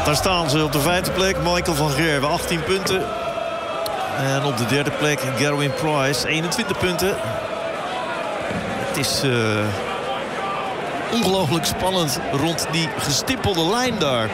Daar staan ze op de 5e plek. Michael van Gerwen, 18 punten. En op de 3e plek Gerwin Price, 21 punten. Het is ongelooflijk spannend rond die gestippelde lijn daar.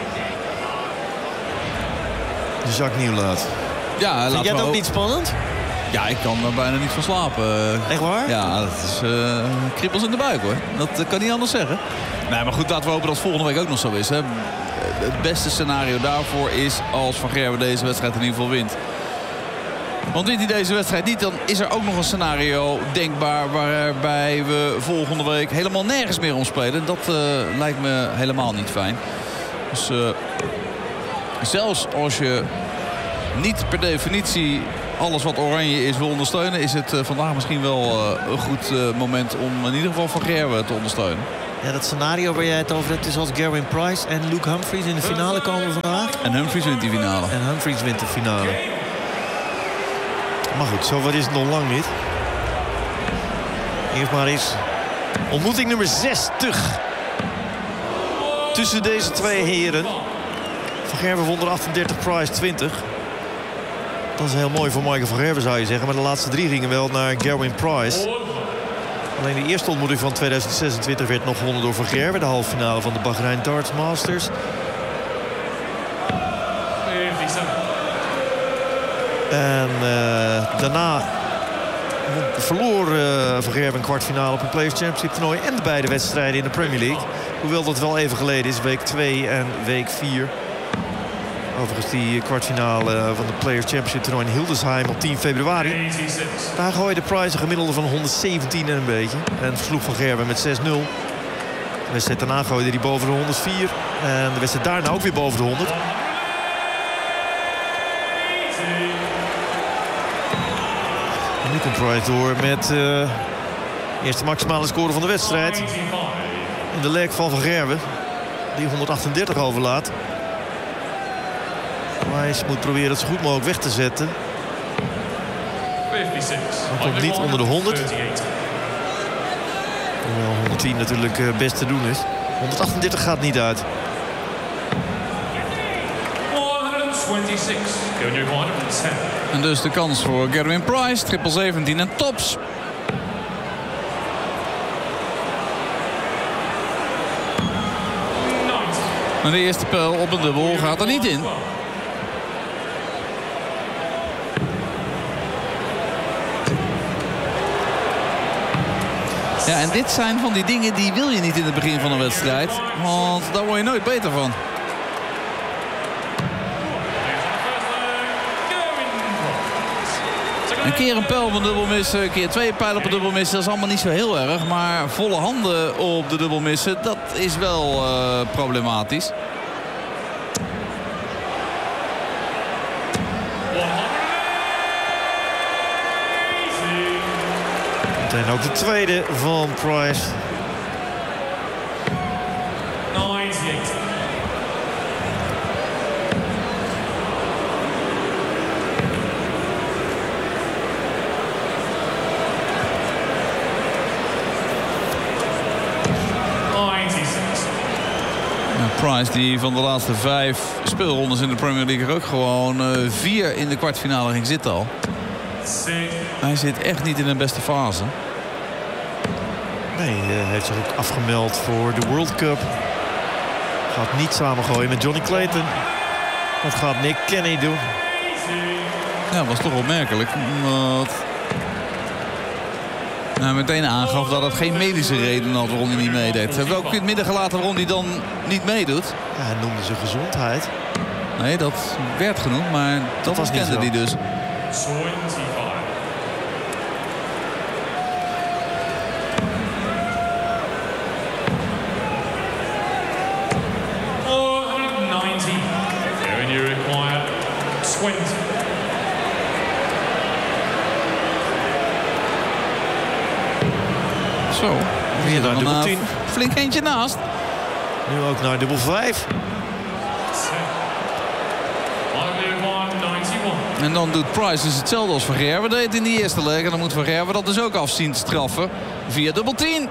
Jacques Nieuwlaat. Ja, vind jij het ook niet spannend? Ja, ik kan er bijna niet van slapen. Echt waar? Ja, dat is kriebels in de buik hoor. Dat kan niet anders zeggen. Nee, maar goed, laten we hopen dat het volgende week ook nog zo is. Hè. Het beste scenario daarvoor is als Van Gerwen deze wedstrijd in ieder geval wint. Want wint hij deze wedstrijd niet, dan is er ook nog een scenario denkbaar waarbij we volgende week helemaal nergens meer om spelen. Dat lijkt me helemaal niet fijn. Dus zelfs als je niet per definitie alles wat oranje is wil ondersteunen, is het vandaag misschien wel een goed moment om in ieder geval Van Gerwen te ondersteunen. Ja, dat scenario waar jij het over hebt is als Gerwin Price en Luke Humphries in de finale komen vandaag. En Humphries wint die finale. En Humphries wint de finale. Maar goed, zo wat is het nog lang niet. Eerst maar eens ontmoeting nummer 60. Tussen deze twee heren. Van Gerwen 138, Price 20. Dat is heel mooi voor Michael van Gerwen zou je zeggen. Maar de laatste 3 gingen wel naar Gerwin Price. Alleen de eerste ontmoeting van 2026 werd nog gewonnen door Van Gerwen. De halve finale van de Bahrein Darts Masters. En daarna verloor Van Gerwen een kwartfinale op een Players Championship toernooi. En de beide wedstrijden in de Premier League. Hoewel dat wel even geleden is. Week 2 en week 4. Overigens die kwartfinale van de Players Championship toernooi in Hildesheim op 10 februari. Daar gooide Price een gemiddelde van 117 en een beetje. En versloeg Van Gerwen met 6-0. De wedstrijd daarna gooide hij boven de 104. En de wedstrijd daarna ook weer boven de 100. En nu komt Price door met de eerste maximale score van de wedstrijd. In de leg van Gerwen. Die 138 overlaat. Price moet proberen het zo goed mogelijk weg te zetten. Hij komt niet onder de 100. Hoewel 110 natuurlijk best te doen is. 138 gaat niet uit. 126. En dus de kans voor Gerwin Price, 17 en tops. En de eerste pijl op een dubbel gaat er niet in. Ja, en dit zijn van die dingen die wil je niet in het begin van een wedstrijd. Want daar word je nooit beter van. Een keer een pijl op een dubbel missen, een keer 2 pijlen op een dubbel missen. Dat is allemaal niet zo heel erg. Maar volle handen op de dubbel missen, dat is wel problematisch. En ook de tweede van Price. 98. Price die van de laatste 5 speelrondes in de Premier League er ook gewoon 4 in de kwartfinale ging zitten al. Hij zit echt niet in de beste fase. Nee, hij heeft zich ook afgemeld voor de World Cup. Gaat niet samengooien met Johnny Clayton. Dat gaat Nick Kenny doen. Ja, dat was toch opmerkelijk. Omdat hij meteen aangaf dat het geen medische reden had waarom hij niet meedeed. Ze hebben ook in het midden gelaten waarom hij dan niet meedoet. Ja, hij noemde zijn gezondheid. Nee, dat werd genoemd, maar dat was kende hij dus. 25. And you require 20. Zo, Weer naar dubbel 10. Flink eentje naast. Nu ook naar dubbel 5. En dan doet Price dus hetzelfde als Van Gerwen deed in die eerste leg. En dan moet Van Gerwen dat dus ook af zien te straffen. Via dubbel 10.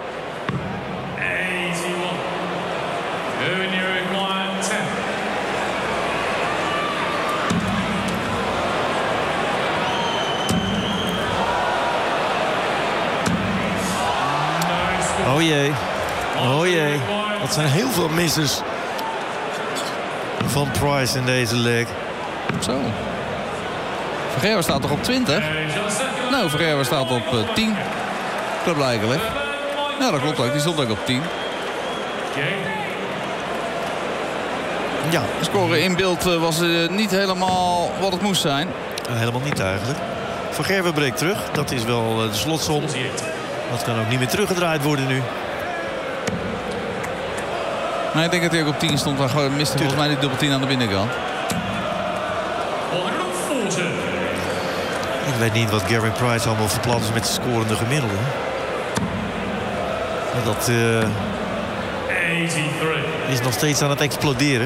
Oh jee. Oh jee. Dat zijn heel veel misses van Price in deze leg. Zo. Vergerwe staat toch op 20? Nou, Vergerwe staat op 10. Dat blijkt wel. Ja, dat klopt ook. Die stond ook op 10. Ja. De score in beeld was niet helemaal wat het moest zijn. Helemaal niet eigenlijk. Van Gerwen breekt terug. Dat is wel de slotsom. Dat kan ook niet meer teruggedraaid worden nu. Maar ik denk dat hij ook op 10 stond. Maar miste volgens mij die dubbel 10 aan de binnenkant. Ik weet niet wat Gavin Price allemaal voor plan is met zijn scorende gemiddelde. Maar dat is nog steeds aan het exploderen.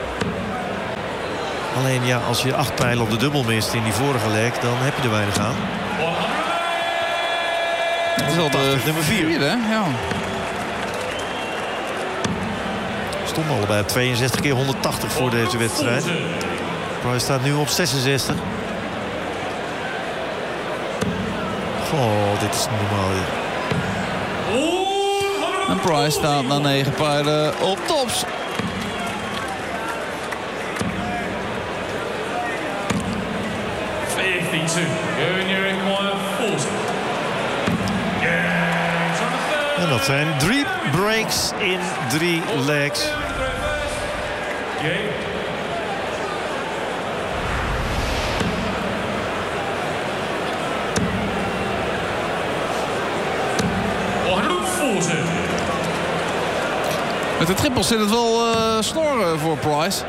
Alleen ja, als je 8 pijlen op de dubbel mist in die vorige leg, dan heb je er weinig aan. Het is al de nummer 4. Hè? Ja. Stonden allebei op 62 keer 180 voor deze wedstrijd. Price staat nu op 66. Oh, dit is niet normaal. En Price staat na 9 pijlen op tops. En dat zijn 3 breaks in 3 legs. Met de trippels zit het wel snor voor Price.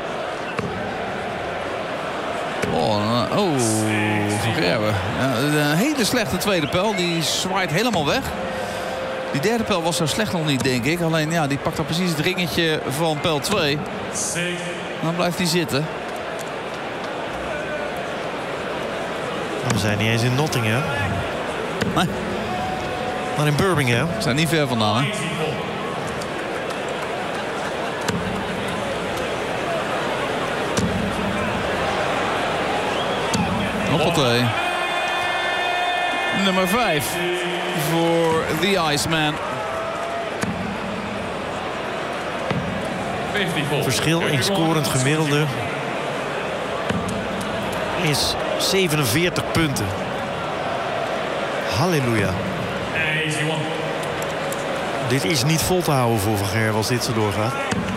Van Gerwe. Een hele slechte tweede pijl. Die zwaait helemaal weg. Die derde pijl was zo slecht nog niet, denk ik. Alleen ja, die pakt dan precies het ringetje van pijl 2. Dan blijft hij zitten. We zijn niet eens in Nottingham. Nee. Maar in Birmingham. We zijn niet ver vandaan, hè? Hoppatee. Nummer 5 voor The Iceman. Verschil in scorend gemiddelde is 47 punten. Halleluja. Dit is niet vol te houden voor Van Gerwen als dit zo doorgaat.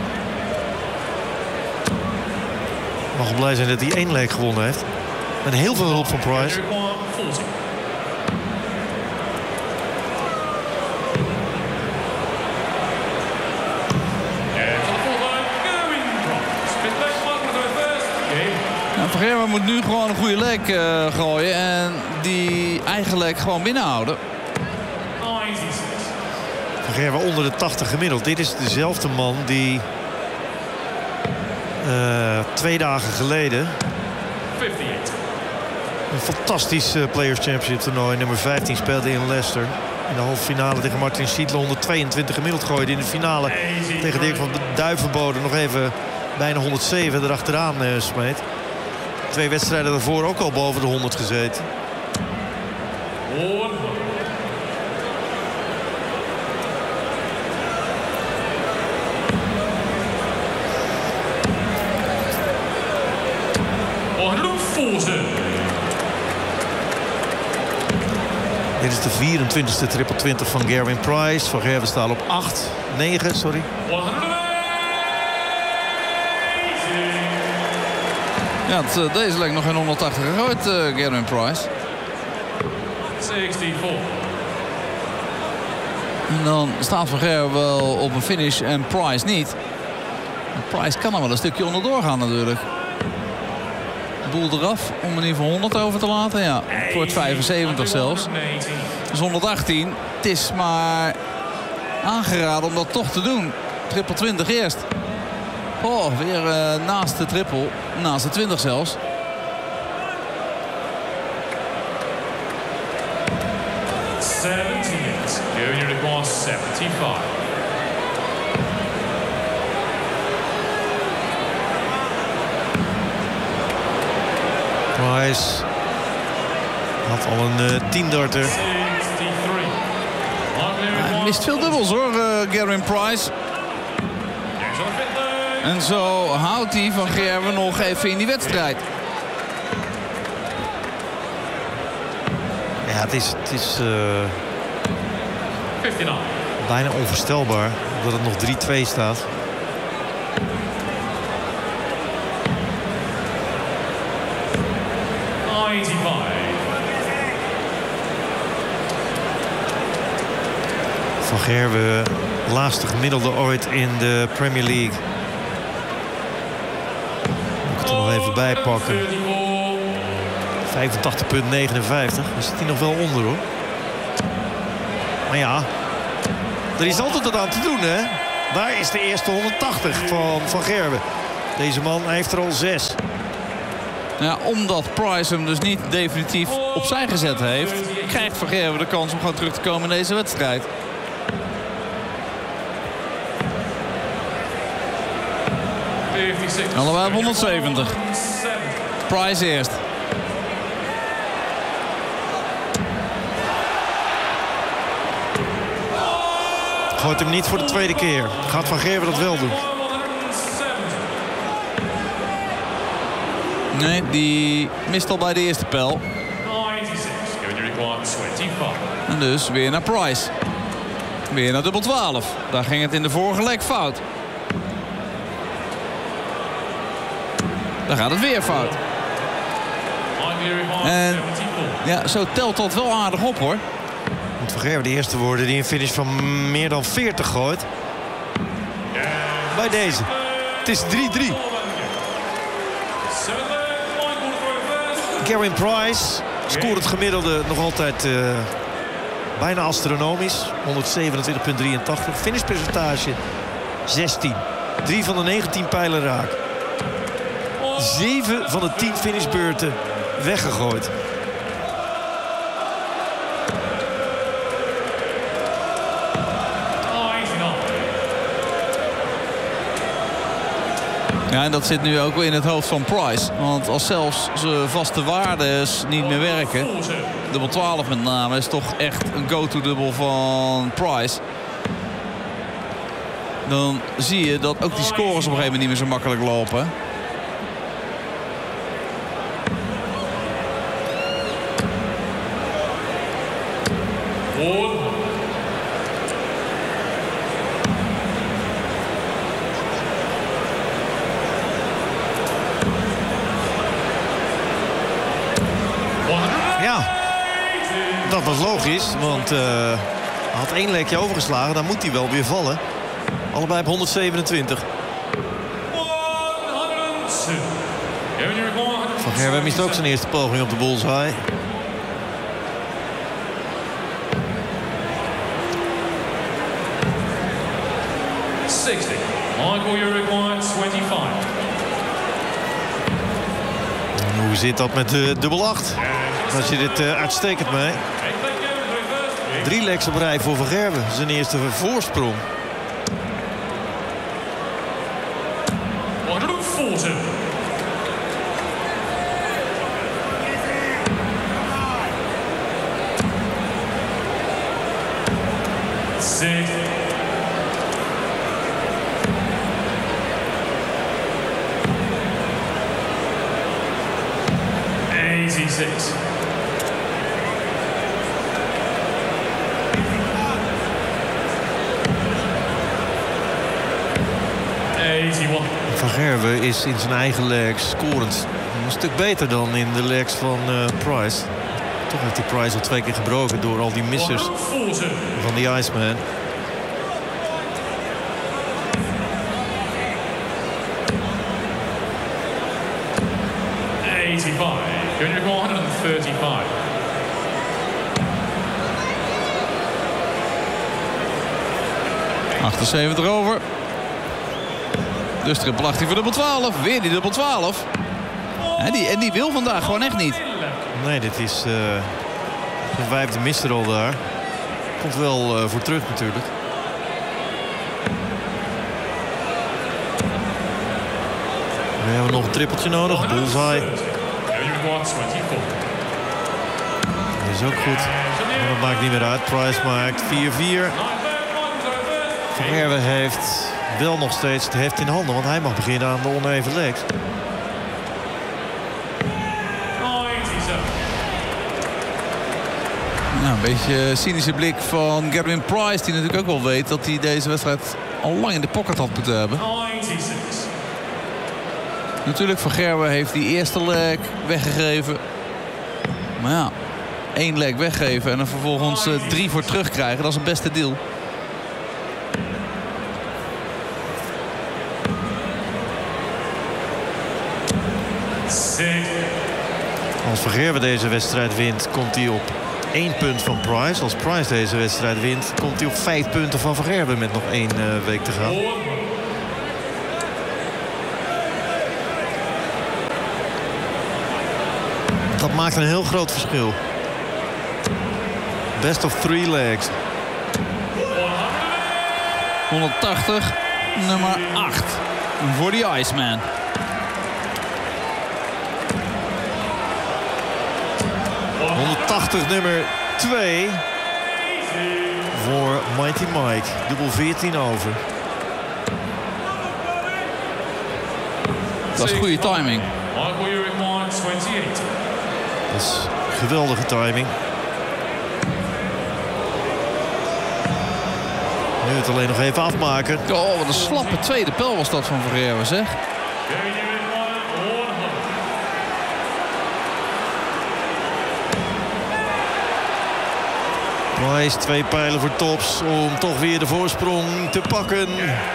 Mag blij zijn dat hij 1 leg gewonnen heeft. Met heel veel hulp van Price. Van Gerwen moet nu gewoon een goede leg gooien. En die eigen leg gewoon binnenhouden. Van Gerwen onder de 80 gemiddeld. Dit is dezelfde man die 2 dagen geleden een fantastisch Players Championship toernooi. Nummer 15 speelde in Leicester. In de halve finale tegen Martin Schiedler 122 gemiddeld gooide. In de finale tegen Dirk van Duivenbode nog even bijna 107 erachteraan smeet. 2 wedstrijden daarvoor ook al boven de 100 gezeten. Dit is de 24e triple 20 van Gavin Price. Van Gerwen staat op 9, sorry. Ja, deze leg nog geen 180 gegooid, Gavin Price. 64. En dan staat Van Gerwen wel op een finish en Price niet. En Price kan er wel een stukje onderdoor gaan natuurlijk. Boel eraf om in ieder geval 100 over te laten. Ja, voor het 75 zelfs. Dus 118. Het is maar aangeraden om dat toch te doen. Triple 20 eerst. Oh, weer naast de triple. Naast de 20 zelfs. Junior requires 75. Price had al een 10-darter. mist veel dubbels hoor, Gerwyn Price. En zo houdt hij Van Gerwen nog even in die wedstrijd. Ja, het is bijna onvoorstelbaar dat het nog 3-2 staat. Van Gerwen, laagste gemiddelde ooit in de Premier League. Moet ik het er nog even bij pakken. 85,59. Daar zit hij nog wel onder hoor. Maar ja, er is altijd wat aan te doen hè. Daar is de eerste 180 van Gerwen. Deze man heeft er al 6. Ja, omdat Price hem dus niet definitief opzij gezet heeft, krijgt Van Gerwen de kans om gewoon terug te komen in deze wedstrijd. Allebei op 170. Price eerst. Gooit hem niet voor de tweede keer. Gaat Van Gerwen dat wel doen? Nee, die mist al bij de eerste pijl. En dus weer naar Price. Weer naar dubbel 12. Daar ging het in de vorige leg fout. Daar gaat het weer fout. En ja, zo telt dat wel aardig op hoor. Moet Van Gerwen de eerste worden die een finish van meer dan 40 gooit. Bij deze. Het is 3-3. Gerwyn Price scoort het gemiddelde nog altijd bijna astronomisch. 127,83. Finishpercentage 16. 3 van de 19 pijlen raak. 7 van de 10 finishbeurten weggegooid. Ja, en dat zit nu ook in het hoofd van Price. Want als zelfs zijn vaste waardes niet meer werken, dubbel 12 met name, is toch echt een go-to dubbel van Price. Dan zie je dat ook die scores op een gegeven moment niet meer zo makkelijk lopen. Dat was logisch, want hij had 1 lekje overgeslagen. Dan moet hij wel weer vallen. Allebei op 127. Van Gerwen mist ook zijn eerste poging op de bullseye. Michael, you require 25. En hoe zit dat met de dubbel 8? Als je dit uitstekend mee. 3 legs op rij voor Van Gerwen. Zijn eerste voorsprong. 140. Six. 86. Van Gerwen is in zijn eigen legs scorend een stuk beter dan in de legs van Price. Toch heeft die Price al 2 keer gebroken door al die missers van die Iceman. Going to go 135. ...78 over. Dus triple 18 voor dubbel 12. Weer die dubbel 12. En die wil vandaag gewoon echt niet. Nee, dit is zijn 5e misser al daar. Komt wel voor terug natuurlijk. We hebben nog een trippeltje nodig. Bullseye. Dat is ook goed. Maar dat maakt niet meer uit. Price maakt 4-4. Van Gerwen heeft wel nog steeds de heft in handen, want hij mag beginnen aan de oneven legs. 97. Nou, een beetje cynische blik van Gerwyn Price, die natuurlijk ook wel weet dat hij deze wedstrijd al lang in de pocket had moeten hebben. 96. Natuurlijk, Van Gerwen heeft die eerste leg weggegeven. Maar ja, 1 leg weggeven en dan vervolgens 3 voor terugkrijgen, dat is het beste deal. Als Van Gerwen deze wedstrijd wint, komt hij op 1 punt van Price. Als Price deze wedstrijd wint, komt hij op 5 punten van Van Gerwen met nog 1 week te gaan. Dat maakt een heel groot verschil. Best of 3 legs. 180, nummer 8 voor de Iceman. Nummer 2 voor Mighty Mike. Dubbel 14 over. Dat is goede timing. Michael Uric Mike 28. Dat is geweldige timing. Nu het alleen nog even afmaken. Oh, wat een slappe tweede pijl was dat van Van Gerwen, zeg. Gary Uric Mike 100. Price 2 pijlen voor Tops om toch weer de voorsprong te pakken.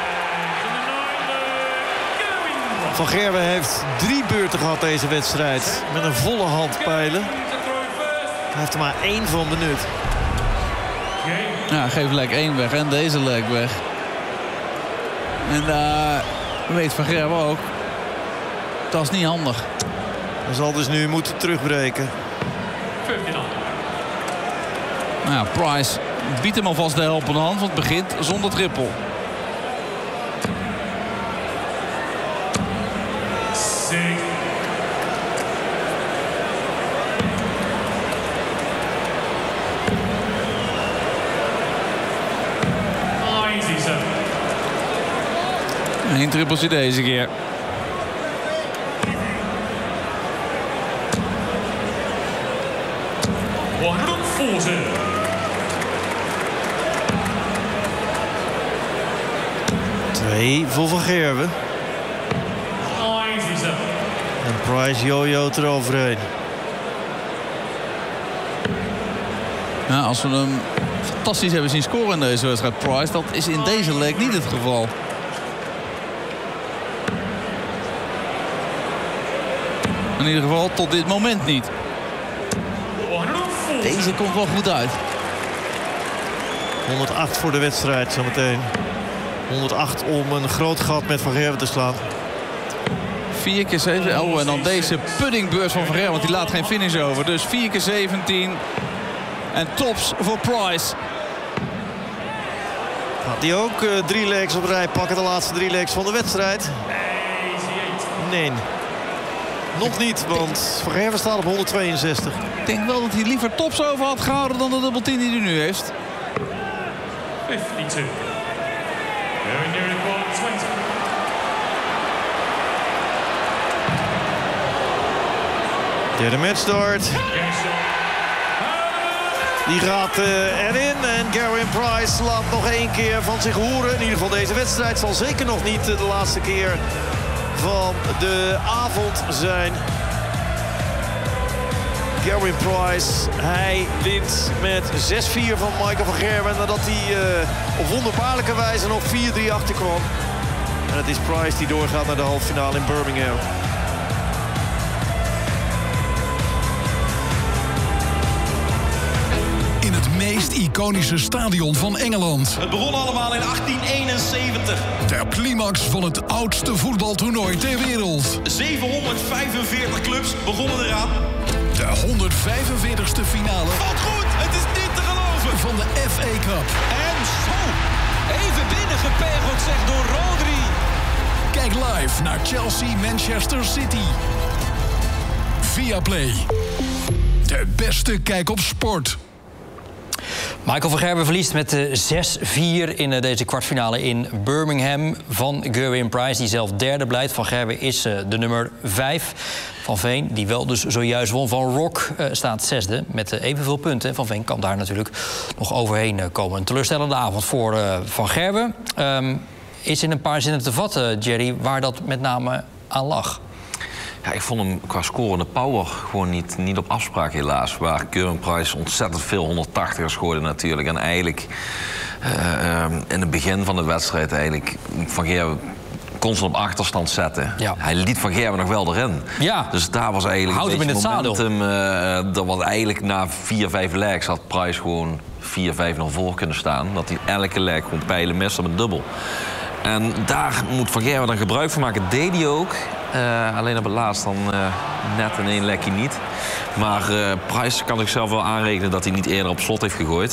Van Gerwen heeft 3 beurten gehad deze wedstrijd. Met een volle hand pijlen. Hij heeft er maar 1 van benut. Ja, geef leg 1 weg en deze leg weg. En daar weet Van Gerwen ook. Dat is niet handig. Hij zal dus nu moeten terugbreken. 59. Nou ja, Price biedt hem alvast de helpende hand, want het begint zonder triple. Eén trippeltje deze keer. Twee voor Van Gerwen. En Price jojo't eroverheen. Ja, als we hem fantastisch hebben zien scoren in deze wedstrijd, Price, dat is in deze leg niet het geval. In ieder geval tot dit moment niet. Deze komt wel goed uit. 108 voor de wedstrijd zometeen. 108 om een groot gat met Van Gerwen te slaan. 4 keer 7. Oh, en dan deze puddingbeurt van Van Gerwen, want die laat geen finish over. Dus 4 keer 17. En tops voor Price. Gaat hij ook 3 legs op rij pakken, de laatste 3 legs van de wedstrijd? Nee. Nog niet, want Van Gerwen staat op 162. Ik denk wel dat hij liever tops over had gehouden dan de dubbel 10 die hij nu heeft. 52. Very near the 20. Derde matchstart. Die gaat erin en Gerwyn Price laat nog 1 keer van zich horen. In ieder geval deze wedstrijd zal zeker nog niet de laatste keer van de avond zijn. Gerwyn Price, hij wint met 6-4 van Michael van Gerwen nadat hij op wonderbaarlijke wijze nog 4-3 achterkwam. En het is Price die doorgaat naar de halve finale in Birmingham. In het meest iconische stadion van Engeland. Het begon allemaal in 1871. Ter climax van het oudste voetbaltoernooi ter wereld. 745 clubs begonnen eraan. De 145ste finale. Wat goed, het is niet te geloven. Van de FA Cup. En zo, even binnengepegeld zeg door Rodri. Kijk live naar Chelsea-Manchester City. Viaplay. De beste kijk op sport. Michael van Gerwen verliest met 6-4 in deze kwartfinale in Birmingham van Gerwyn Price, die zelf derde blijft. Van Gerwen is de nummer 5. Van Veen, die wel dus zojuist won van Rock, staat zesde met evenveel punten. Van Veen kan daar natuurlijk nog overheen komen. Een teleurstellende avond voor Van Gerwen. Is in een paar zinnen te vatten, Jerry, waar dat met name aan lag? Ja, ik vond hem qua scorende power gewoon niet op afspraak helaas. Waar Gerwyn Price ontzettend veel 180ers gooide natuurlijk. En eigenlijk in het begin van de wedstrijd eigenlijk Van Gerwen constant op achterstand zetten. Ja. Hij liet Van Gerwen nog wel erin. Ja. Dus daar was eigenlijk Houd hem in het momentum. Dat was eigenlijk na 4-5 legs had Price gewoon 4-5 nog voor kunnen staan. Dat hij elke leg gewoon pijlen miste met dubbel. En daar moet Van Gerwen dan gebruik van maken. Deed hij ook. Alleen op het laatst dan net in één lekje niet. Maar Price kan zichzelf wel aanrekenen dat hij niet eerder op slot heeft gegooid.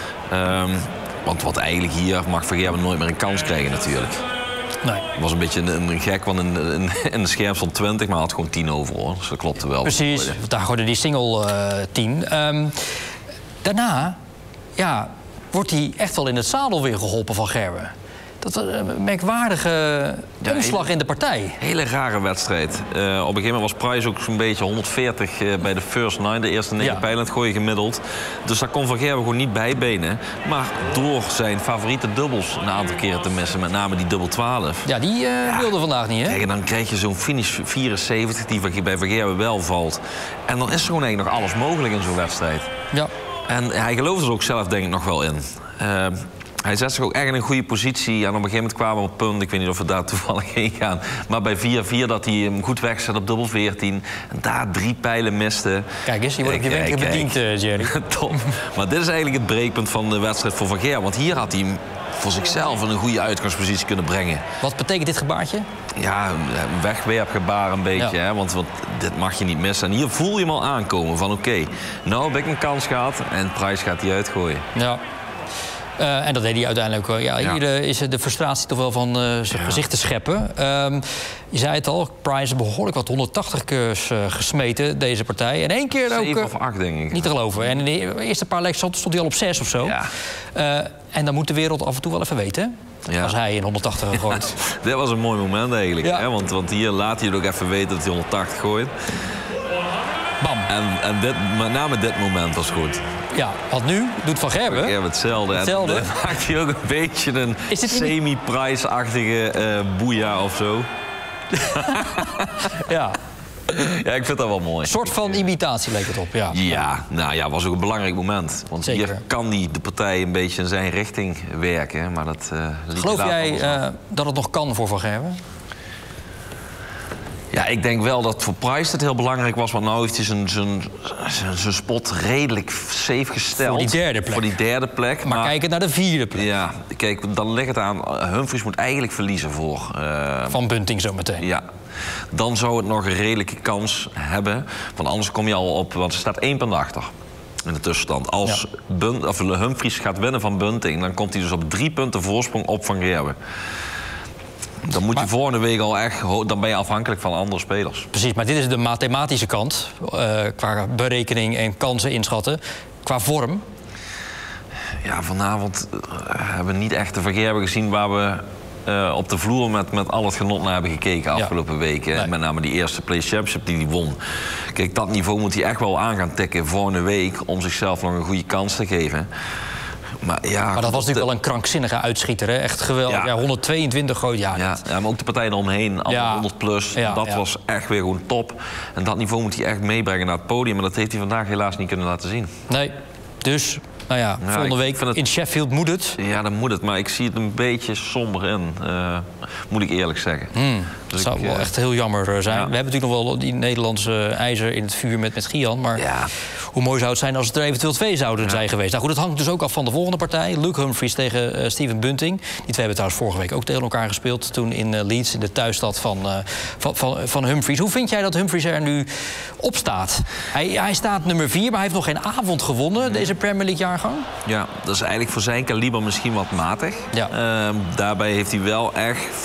Want wat eigenlijk hier mag Van Gerwen nooit meer een kans krijgen natuurlijk. Nee. Het was een beetje een gek, want in de scherm stond 20, maar had gewoon 10 over hoor. Dus dat klopte wel. Precies, daar gooide die single 10. Daarna wordt hij echt wel in het zadel weer geholpen van Gerwen. Dat was een merkwaardige omslag in de partij. Hele rare wedstrijd. Op een gegeven moment was Price ook zo'n beetje 140 bij de first 9. De eerste 9 pijlen aan het gooien gemiddeld. Dus daar kon Van Gerwen gewoon niet bijbenen. Maar door zijn favoriete dubbels een aantal keren te missen. Met name die dubbel 12. Ja, die wilde vandaag niet, hè? Kijk, en dan krijg je zo'n finish 74 die bij Van Gerwen wel valt. En dan is er gewoon eigenlijk nog alles mogelijk in zo'n wedstrijd. Ja. En hij geloofde er ook zelf denk ik nog wel in. Hij zet zich ook echt in een goede positie. En op een gegeven moment kwamen we op het punt, ik weet niet of we daar toevallig heen gaan, maar bij 4-4 dat hij hem goed wegzet op dubbel 14. En daar 3 pijlen miste. Kijk eens, je wordt op je wenken bediend, Jerry. Top. Maar dit is eigenlijk het breekpunt van de wedstrijd voor Van Gerwen. Want hier had hij hem voor zichzelf in een goede uitgangspositie kunnen brengen. Wat betekent dit gebaartje? Ja, een wegwerpgebaar een beetje. Ja. Hè? Want dit mag je niet missen. En hier voel je hem al aankomen van oké, nou heb ik een kans gehad en Price gaat die uitgooien. Ja. En dat deed hij uiteindelijk. Hier is de frustratie toch wel van zijn gezicht te scheppen. Je zei het al, Price behoorlijk wat 180ers gesmeten, deze partij. En 1 keer ook... 7 of 8, denk ik. Niet te geloven. En in de eerste paar legs stond hij al op 6 of zo. Ja. En dan moet de wereld af en toe wel even weten. Ja. Als hij in 180 gooit. Dit was een mooi moment eigenlijk. Ja. Hè? Want hier laat hij het ook even weten dat hij 180 gooit. Bam. En met name dit moment was goed. Ja, want nu doet Van Gerwen... Ja, hetzelfde. En dan maakt hij ook een beetje een semi-Price-achtige boeia of zo. Ja. Ja, ik vind dat wel mooi. Een soort van imitatie leek het op, ja. Ja, nou ja, was ook een belangrijk moment. Want zeker. Hier kan hij de partij een beetje in zijn richting werken. Maar dat geloof jij dat het nog kan voor Van Gerwen? Ja, ik denk wel dat voor Price het heel belangrijk was. Want nu heeft hij zijn spot redelijk safe gesteld. Voor die derde plek. Maar kijken naar de 4e plek. Ja, kijk, dan ligt het aan. Humphries moet eigenlijk verliezen voor... Van Bunting zometeen. Ja. Dan zou het nog een redelijke kans hebben. Want anders kom je al op... Want er staat 1 punt achter in de tussenstand. Als Humphries gaat winnen van Bunting... dan komt hij dus op 3 punten voorsprong op Van Gerwen. Dan moet je volgende week al echt... Dan ben je afhankelijk van andere spelers. Precies, maar dit is de mathematische kant. Qua berekening en kansen inschatten. Qua vorm. Ja, vanavond hebben we niet echt de Van Gerwen gezien... waar we op de vloer met al het genot naar hebben gekeken afgelopen weken. Nee. Met name die eerste Play Championship die hij won. Kijk, dat niveau moet hij echt wel aan gaan tikken volgende week... om zichzelf nog een goede kans te geven. Maar dat was natuurlijk wel een krankzinnige uitschieter, hè? Echt geweldig. Ja, 122 gooit. Ja, maar ook de partijen omheen, alle 100 plus. Dat was echt weer gewoon top. En dat niveau moet hij echt meebrengen naar het podium. Maar dat heeft hij vandaag helaas niet kunnen laten zien. Nee, dus... volgende week in Sheffield moet het. Ja, dan moet het. Maar ik zie het een beetje somber in. Moet ik eerlijk zeggen. Dat zou wel echt heel jammer zijn. Ja. We hebben natuurlijk nog wel die Nederlandse ijzer in het vuur met Gian. Maar hoe mooi zou het zijn als het er eventueel 2 zouden zijn geweest. Nou goed, het hangt dus ook af van de volgende partij. Luke Humphries tegen Steven Bunting. Die 2 hebben trouwens vorige week ook tegen elkaar gespeeld. Toen in Leeds, in de thuisstad van Humphries. Hoe vind jij dat Humphries er nu op staat? Hij staat nummer 4, maar hij heeft nog geen avond gewonnen. Deze Premier League jaargang. Ja, dat is eigenlijk voor zijn kaliber misschien wat matig. Ja. Daarbij heeft hij wel echt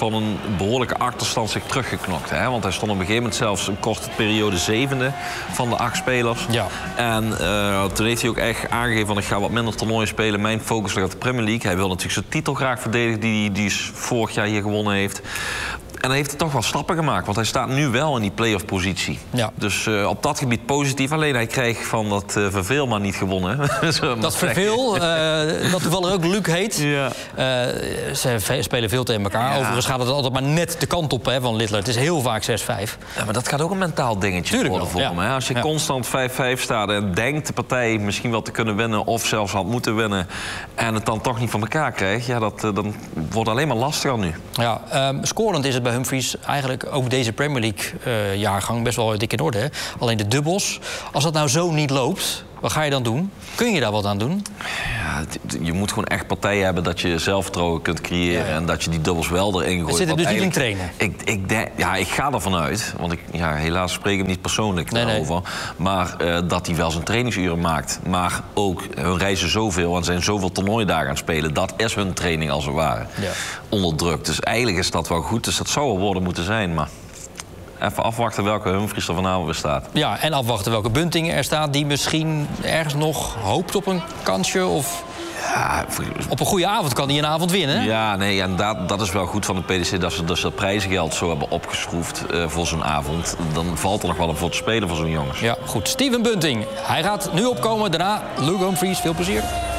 van een behoorlijke achterstand zich teruggeknokt. Hè? Want hij stond op een gegeven moment zelfs een korte periode 7e van de 8 spelers. Ja. En toen heeft hij ook echt aangegeven van ik ga wat minder toernooien spelen. Mijn focus ligt op de Premier League. Hij wil natuurlijk zijn titel graag verdedigen die vorig jaar hier gewonnen heeft. En hij heeft er toch wel stappen gemaakt, want hij staat nu wel in die play-off positie. Ja. Dus op dat gebied positief. Alleen hij kreeg van dat Verveel maar niet gewonnen. Dat Verveel, dat toevallig ook Luc heet. Ja. Ze spelen veel tegen elkaar. Ja. Overigens gaat het altijd maar net de kant op van Littler. Het is heel vaak 6-5. Ja, maar dat gaat ook een mentaal dingetje Tuurlijk worden voor wel, hem. ja. Hè? Als je constant 5-5 staat en denkt de partij misschien wel te kunnen winnen of zelfs had moeten winnen en het dan toch niet voor elkaar krijgt, ja, dan wordt alleen maar lastiger nu. Ja, scorend is het bij Humphries eigenlijk ook deze Premier League jaargang best wel dik in orde. Hè? Alleen de dubbels, als dat nou zo niet loopt, wat ga je dan doen? Kun je daar wat aan doen? Ja, je moet gewoon echt partijen hebben dat je zelfvertrouwen kunt creëren en dat je die dubbels wel erin gooit. Het zit er dus niet in trainen? Ik ga ervan uit, want helaas spreek ik hem niet persoonlijk daarover. Maar dat hij wel zijn trainingsuren maakt. Maar ook, hun reizen zoveel en zijn zoveel toernooidagen aan het spelen. Dat is hun training als het ware. Ja. Onder druk. Dus eigenlijk is dat wel goed. Dus dat zou er worden moeten zijn, maar even afwachten welke Humphries er vanavond weer staat. Ja, en afwachten welke Bunting er staat die misschien ergens nog hoopt op een kansje of ja, op een goede avond kan hij een avond winnen. Ja, nee, en dat is wel goed van de PDC dat ze dus dat prijzengeld zo hebben opgeschroefd voor zo'n avond. Dan valt er nog wel voor te spelen voor zo'n jongens. Ja, goed. Steven Bunting, hij gaat nu opkomen. Daarna Luke Humphries. Veel plezier.